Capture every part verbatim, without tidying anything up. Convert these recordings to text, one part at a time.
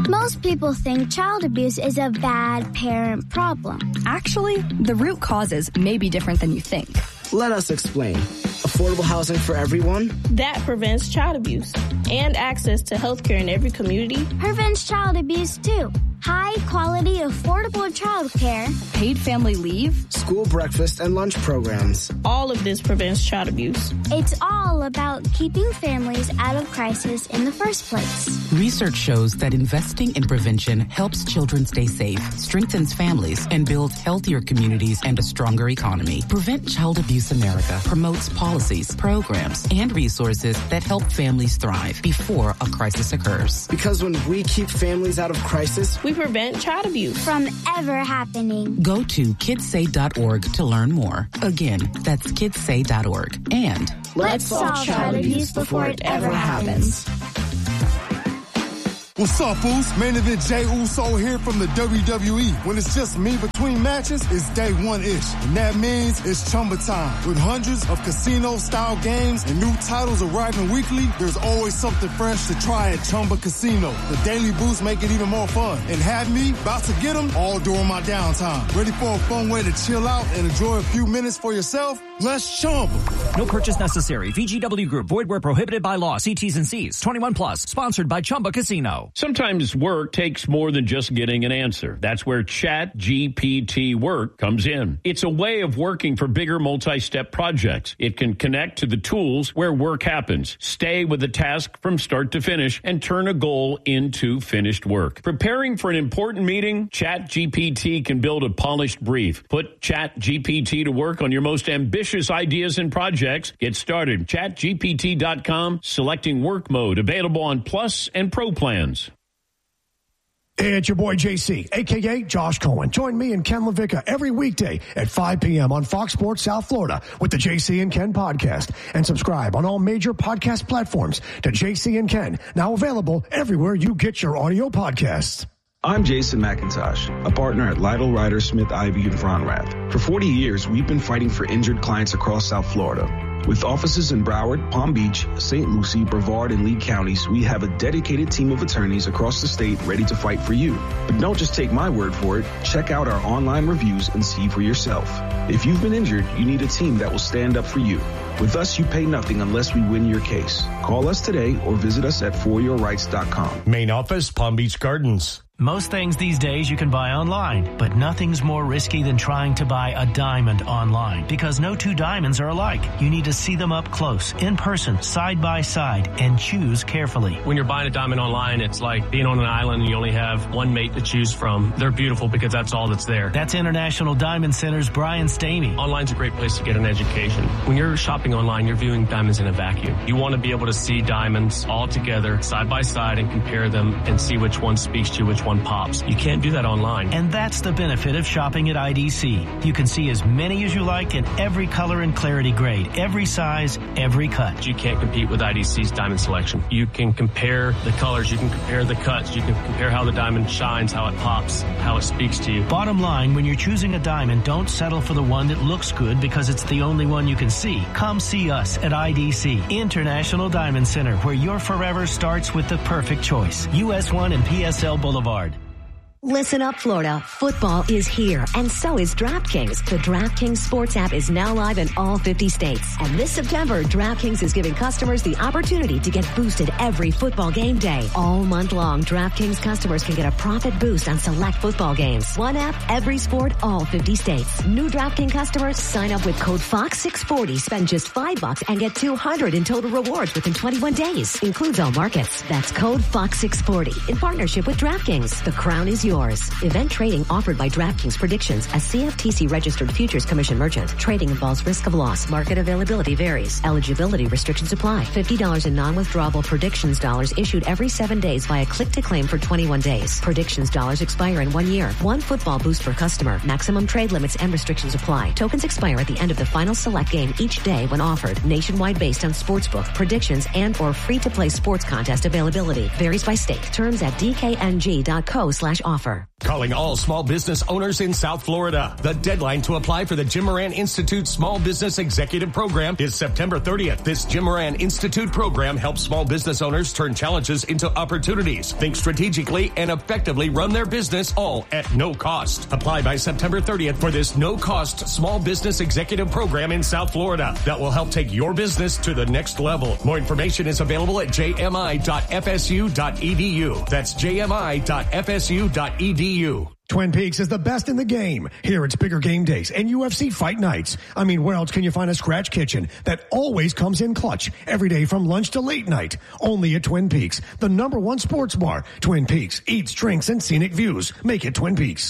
Most people think child abuse is a bad parent problem. Actually, the root causes may be different than you think. Let us explain. Affordable housing for everyone? That prevents child abuse. And access to health care in every community. Prevents child abuse, too. High-quality, affordable child care. Paid family leave. School breakfast and lunch programs. All of this prevents child abuse. It's all about keeping families out of crisis in the first place. Research shows that investing in prevention helps children stay safe, strengthens families, and builds healthier communities and a stronger economy. Prevent Child Abuse America promotes policies, programs, and resources that help families thrive before a crisis occurs. Because when we keep families out of crisis, we prevent child abuse from ever happening. Go to kids say dot org to learn more. Again, that's kids say dot org. And let's, let's solve child abuse before it ever happens. What's up, Uso? Main event Jey Uso here from the W W E. When it's just me between matches, it's day one-ish. And that means it's Chumba time. With hundreds of casino-style games and new titles arriving weekly, there's always something fresh to try at Chumba Casino. The daily boosts make it even more fun. And have me about to get them all during my downtime. Ready for a fun way to chill out and enjoy a few minutes for yourself? Let's Chumba. No purchase necessary. V G W Group. Void where prohibited by law. See T's and C's. twenty-one plus. Sponsored by Chumba Casino. Sometimes work takes more than just getting an answer. That's where Chat G P T Work comes in. It's a way of working for bigger multi-step projects. It can connect to the tools where work happens, stay with the task from start to finish, and turn a goal into finished work. Preparing for an important meeting, Chat G P T can build a polished brief. Put Chat G P T to work on your most ambitious ideas and projects. Get started. chat G P T dot com, selecting work mode, available on Plus and Pro plans. It's your boy J C, a k a. Josh Cohen. Join me and Ken LaVicka every weekday at five p.m. on Fox Sports South Florida with the J C and Ken podcast. And subscribe on all major podcast platforms to J C and Ken, now available everywhere you get your audio podcasts. I'm Jason McIntosh, a partner at Lytle Ryder Smith Ivey and Fronrath. For forty years, we've been fighting for injured clients across South Florida. With offices in Broward, Palm Beach, Saint Lucie, Brevard, and Lee counties, we have a dedicated team of attorneys across the state ready to fight for you. But don't just take my word for it. Check out our online reviews and see for yourself. If you've been injured, you need a team that will stand up for you. With us, you pay nothing unless we win your case. Call us today or visit us at for your rights dot com. Main office, Palm Beach Gardens. Most things these days you can buy online, but nothing's more risky than trying to buy a diamond online, because no two diamonds are alike. You need to see them up close, in person, side by side, and choose carefully. When you're buying a diamond online, it's like being on an island and you only have one mate to choose from. They're beautiful because that's all that's there. That's International Diamond Center's Brian Stamey. Online's a great place to get an education. When you're shopping online, you're viewing diamonds in a vacuum. You want to be able to see diamonds all together, side by side, and compare them and see which one speaks to you, which one pops. You can't do that online. And that's the benefit of shopping at I D C. You can see as many as you like in every color and clarity grade, every size, every cut. You can't compete with I D C's diamond selection. You can compare the colors, you can compare the cuts, you can compare how the diamond shines, how it pops, how it speaks to you. Bottom line, when you're choosing a diamond, don't settle for the one that looks good because it's the only one you can see. Come see us at I D C, International Diamond Center, where your forever starts with the perfect choice. U S one and P S L Boulevard. Listen up, Florida. Football is here, and so is DraftKings. The DraftKings Sports app is now live in all fifty states. And this September, DraftKings is giving customers the opportunity to get boosted every football game day. All month long, DraftKings customers can get a profit boost on select football games. One app, every sport, all fifty states. New DraftKings customers sign up with code Fox six forty, spend just five bucks, and get two hundred in total rewards within twenty-one days. Includes all markets. That's code Fox six forty in partnership with DraftKings. The crown is yours. Event trading offered by DraftKings Predictions, a C F T C registered futures commission merchant. Trading involves risk of loss. Market availability varies. Eligibility restrictions apply. fifty dollars in non-withdrawable Predictions dollars issued every seven days via click to claim for twenty-one days. Predictions dollars expire in one year. One football boost per customer. Maximum trade limits and restrictions apply. Tokens expire at the end of the final select game each day when offered. Nationwide based on sportsbook, predictions, and or free-to-play sports contest availability. Varies by state. Terms at d k n g dot co slash offer. Calling all small business owners in South Florida. The deadline to apply for the Jim Moran Institute Small Business Executive Program is September thirtieth. This Jim Moran Institute program helps small business owners turn challenges into opportunities, think strategically, and effectively run their business, all at no cost. Apply by September thirtieth for this no-cost small business executive program in South Florida that will help take your business to the next level. More information is available at j m i dot f s u dot e d u. That's j m i dot f s u dot e d u. Twin Peaks is the best in the game. Here it's bigger game days and U F C fight nights. I mean, where else can you find a scratch kitchen that always comes in clutch every day from lunch to late night? Only at Twin Peaks, the number one sports bar. Twin Peaks, eats, drinks, and scenic views. Make it Twin Peaks.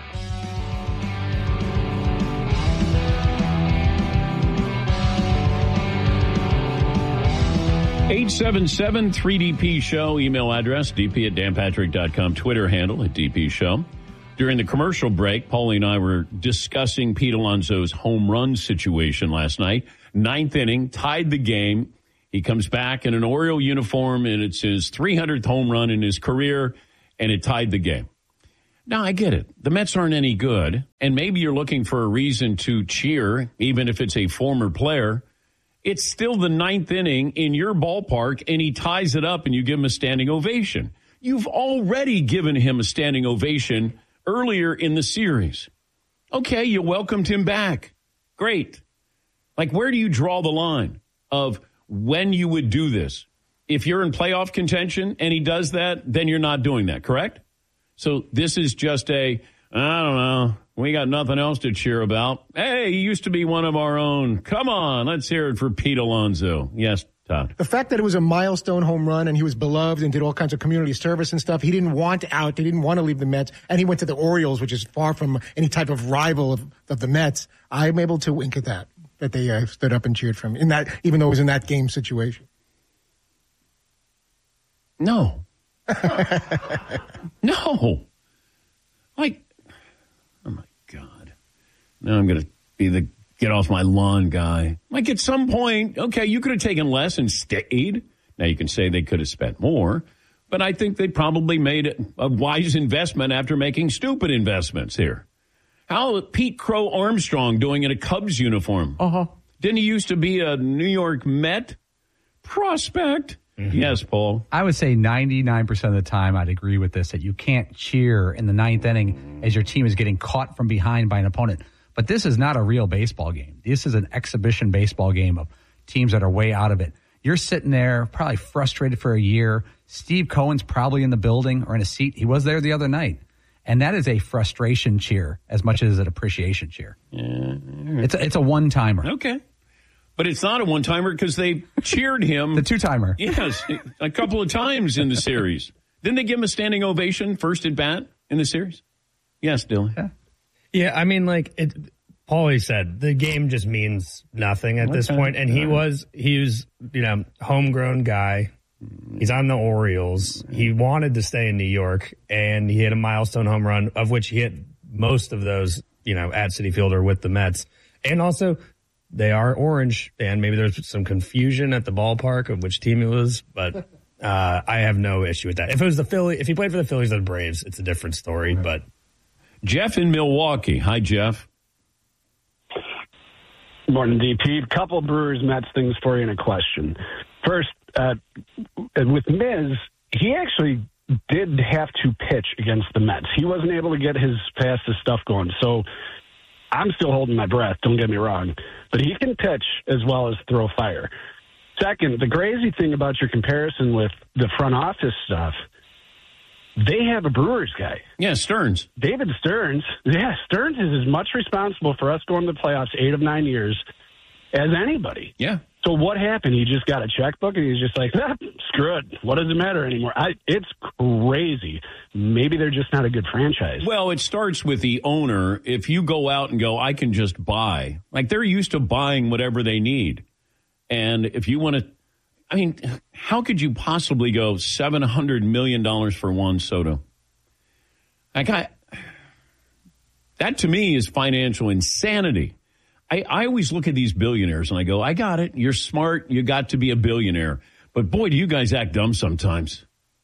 eight seven seven three D P show, email address, d p at dan patrick dot com, Twitter handle at D P show. During the commercial break, Paulie and I were discussing Pete Alonso's home run situation last night. Ninth inning, tied the game. He comes back in an Oriole uniform, and it's his three hundredth home run in his career, and it tied the game. Now, I get it. The Mets aren't any good, and maybe you're looking for a reason to cheer, even if it's a former player. It's still the ninth inning in your ballpark, and he ties it up, and you give him a standing ovation. You've already given him a standing ovation earlier in the series. Okay, you welcomed him back. Great. Like, where do you draw the line of when you would do this? If you're in playoff contention and he does that, then you're not doing that, correct? So this is just a, I don't know, we got nothing else to cheer about. Hey, he used to be one of our own. Come on, let's hear it for Pete Alonso. Yes, Todd. The fact that it was a milestone home run and he was beloved and did all kinds of community service and stuff, he didn't want out. He didn't want to leave the Mets. And he went to the Orioles, which is far from any type of rival of, of the Mets. I'm able to wink at that, that they uh, stood up and cheered for him, in that, even though it was in that game situation. No. No. Like, oh, my God. Now I'm going to be the get off my lawn guy. Like, at some point, okay, you could have taken less and stayed. Now, you can say they could have spent more, but I think they probably made a wise investment after making stupid investments here. How Pete Crow Armstrong doing in a Cubs uniform? Uh-huh. Didn't he used to be a New York Met prospect? Mm-hmm. Yes, Paul. I would say ninety-nine percent of the time I'd agree with this, that you can't cheer in the ninth inning as your team is getting caught from behind by an opponent. But this is not a real baseball game. This is an exhibition baseball game of teams that are way out of it. You're sitting there probably frustrated for a year. Steve Cohen's probably in the building or in a seat. He was there the other night. And that is a frustration cheer as much as an appreciation cheer. Yeah. It's a, it's a one-timer. Okay. But it's not a one-timer because they cheered him. The two-timer. Yes, a couple of times in the series. Didn't they give him a standing ovation first at bat in the series? Yes, Dylan. Yeah, yeah I mean, like it, Paulie said, the game just means nothing at okay. this point. And he was, he was, you know, homegrown guy. He's on the Orioles. He wanted to stay in New York, and he hit a milestone home run, of which he hit most of those, you know, at Citi Field or with the Mets. And also, they are orange, and maybe there's some confusion at the ballpark of which team it was, but uh, I have no issue with that. If it was the Philly, if he played for the Phillies or the Braves, it's a different story. Right. But Jeff in Milwaukee. Hi, Jeff. Good morning, D P. Couple Brewers Mets things for you in a question. First, uh, with Miz, he actually did have to pitch against the Mets. He wasn't able to get his fastest stuff going, so I'm still holding my breath, don't get me wrong. But he can pitch as well as throw fire. Second, the crazy thing about your comparison with the front office stuff, they have a Brewers guy. Yeah, Stearns. David Stearns. Yeah, Stearns is as much responsible for us going to the playoffs eight of nine years as anybody. Yeah. So what happened? He just got a checkbook and he's just like, ah, screw it. What does it matter anymore? I, it's crazy. Maybe they're just not a good franchise. Well, it starts with the owner. If you go out and go, I can just buy. Like, they're used to buying whatever they need. And if you want to, I mean, how could you possibly go seven hundred million dollars for Juan Soto? Like, I, that to me is financial insanity. I, I always look at these billionaires and I go, I got it. You're smart. You got to be a billionaire. But boy, do you guys act dumb sometimes.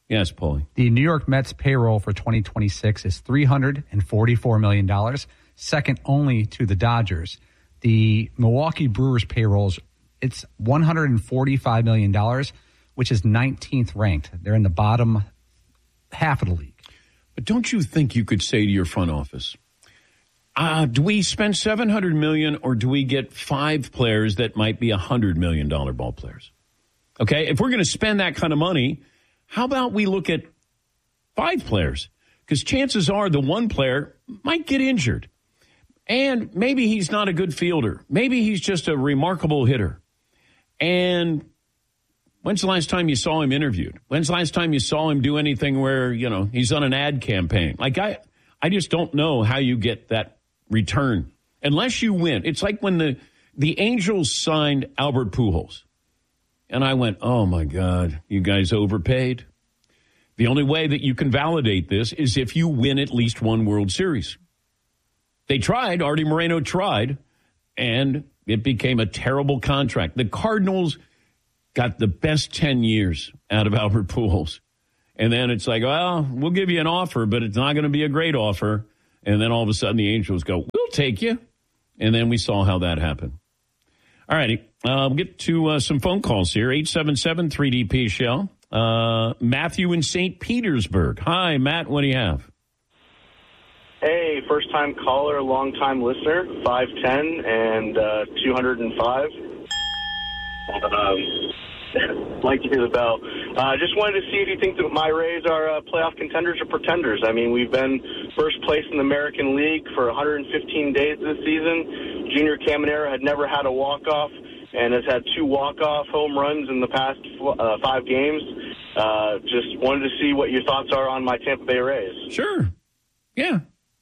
Yes, Paulie. The New York Mets payroll for twenty twenty-six is three hundred forty-four million dollars, second only to the Dodgers. The Milwaukee Brewers payrolls, it's one hundred forty-five million dollars, which is nineteenth ranked. They're in the bottom half of the league. But don't you think you could say to your front office, uh, do we spend seven hundred million dollars or do we get five players that might be one hundred million dollars ball players? Okay, if we're going to spend that kind of money, how about we look at five players? Because chances are the one player might get injured. And maybe he's not a good fielder. Maybe he's just a remarkable hitter. And when's the last time you saw him interviewed? When's the last time you saw him do anything where, you know, he's on an ad campaign? Like, I, I just don't know how you get that return unless you win. It's like when the, the Angels signed Albert Pujols. And I went, oh, my God, you guys overpaid. The only way that you can validate this is if you win at least one World Series. They tried. Artie Moreno tried, and it became a terrible contract. The Cardinals got the best ten years out of Albert Pujols. And then it's like, well, we'll give you an offer, but it's not going to be a great offer. And then all of a sudden the Angels go, we'll take you. And then we saw how that happened. All righty. Uh, we'll get to uh, some phone calls here. eight seven seven three D P Shell. Uh, Matthew in Saint Petersburg. Hi, Matt. What do you have? Hey, first-time caller, long-time listener, five ten and uh, two hundred five. Um, like to hear the bell. Uh, just wanted to see if you think that my Rays are uh, playoff contenders or pretenders. I mean, we've been first place in the American League for one hundred fifteen days this season. Junior Caminero had never had a walk-off and has had two walk-off home runs in the past uh, five games. Uh, just wanted to see what your thoughts are on my Tampa Bay Rays. Sure. Yeah.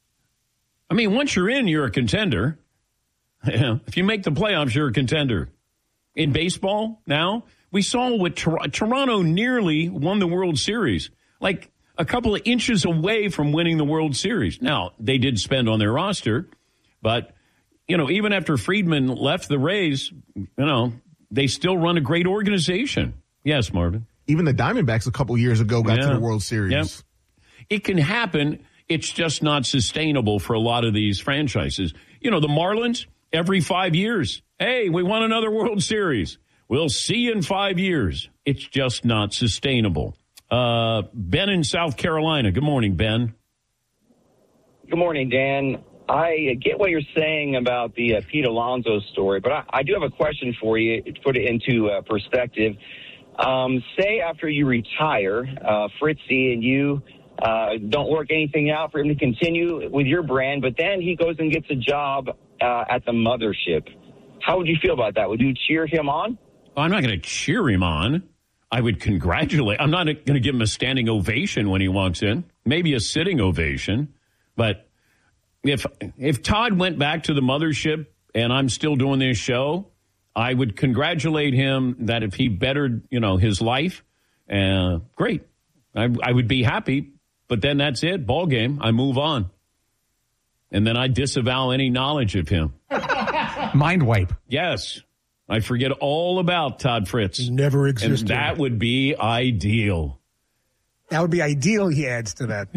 I mean, once you're in, you're a contender. If you make the playoffs, you're a contender. In baseball now, we saw what Tor- Toronto nearly won the World Series, like a couple of inches away from winning the World Series. Now, they did spend on their roster, but, you know, even after Friedman left the Rays, you know, they still run a great organization. Yes, Marvin. Even the Diamondbacks a couple years ago got yeah. to the World Series. Yep. It can happen. It's just not sustainable for a lot of these franchises. You know, the Marlins, every five years, hey, we won another World Series. We'll see you in five years. It's just not sustainable. Uh, Ben in South Carolina. Good morning, Ben. Good morning, Dan. I get what you're saying about the uh, Pete Alonso story, but I, I do have a question for you to put it into uh, perspective. Um, say after you retire, uh, Fritzy and you uh, don't work anything out for him to continue with your brand, but then he goes and gets a job uh, at the mothership. How would you feel about that? Would you cheer him on? Well, I'm not going to cheer him on. I would congratulate. I'm not going to give him a standing ovation when he walks in. Maybe a sitting ovation. But if if Todd went back to the mothership and I'm still doing this show, I would congratulate him that if he bettered, you know, his life, uh, great. I, I would be happy. But then that's it. Ball game. I move on. And then I disavow any knowledge of him. Mind wipe. Yes. I forget all about Todd Fritz. Never existed. And that would be ideal. That would be ideal, he adds to that.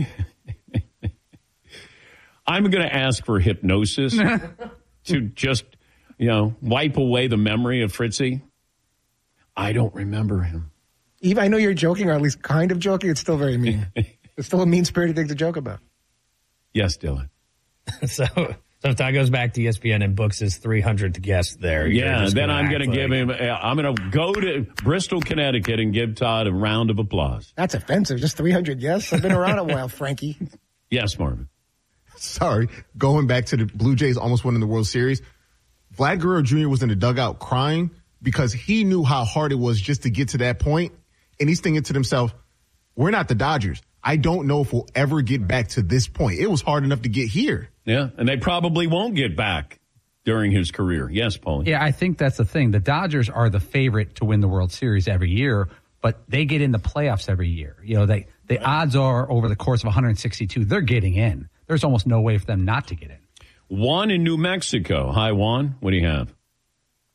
I'm going to ask for hypnosis to just, you know, wipe away the memory of Fritzy. I don't remember him. Even I know you're joking, or at least kind of joking. It's still very mean. It's still a mean-spirited thing to joke about. Yes, Dylan. so, so if Todd goes back to E S P N and books his three hundredth guest there, yeah, then I'm going to give him. I'm going to go to Bristol, Connecticut, and give Todd a round of applause. That's offensive. Just three hundred guests. I've been around a while, Frankie. Yes, Marvin. Sorry, going back to the Blue Jays almost winning the World Series. Vlad Guerrero Junior was in the dugout crying because he knew how hard it was just to get to that point, and he's thinking to himself, "We're not the Dodgers. I don't know if we'll ever get back to this point. It was hard enough to get here." Yeah, and they probably won't get back during his career. Yes, Paulie. Yeah, I think that's the thing. The Dodgers are the favorite to win the World Series every year, but they get in the playoffs every year. You know, they the right. odds are over the course of one hundred sixty-two, they're getting in. There's almost no way for them not to get in. Juan in New Mexico. Hi, Juan. What do you have?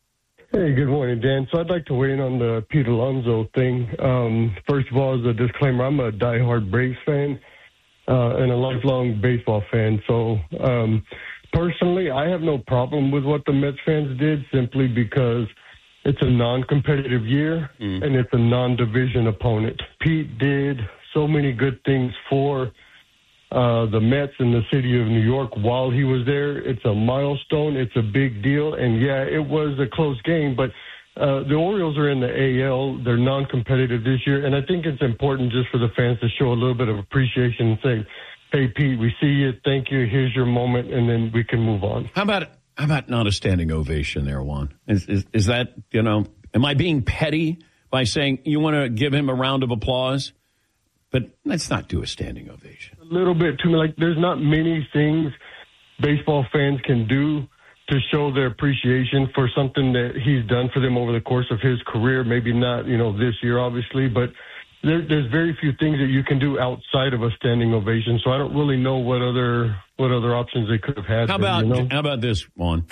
Hey, good morning, Dan. So I'd like to weigh in on the Pete Alonso thing. Um, first of all, as a disclaimer, I'm a diehard Braves fan uh, and a lifelong baseball fan. So um, personally, I have no problem with what the Mets fans did simply because it's a non-competitive year mm. and it's a non-division opponent. Pete did so many good things for Uh, the Mets in the city of New York while he was there. It's a milestone. It's a big deal. And, yeah, it was a close game. But uh, the Orioles are in the A L. They're non-competitive this year. And I think it's important just for the fans to show a little bit of appreciation and say, hey, Pete, we see you. Thank you. Here's your moment. And then we can move on. How about how about not a standing ovation there, Juan? Is, is, is that, you know, am I being petty by saying you want to give him a round of applause? But let's not do a standing ovation. A little bit too like there's not many things baseball fans can do to show their appreciation for something that he's done for them over the course of his career. Maybe not, you know, this year, obviously, but there, there's very few things that you can do outside of a standing ovation. So I don't really know what other what other options they could have had. How there, about you know? how about this, Juan?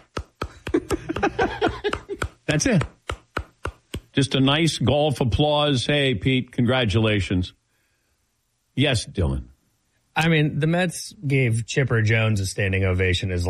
That's it. Just a nice golf applause. Hey, Pete, congratulations. Yes, Dylan. I mean, the Mets gave Chipper Jones a standing ovation as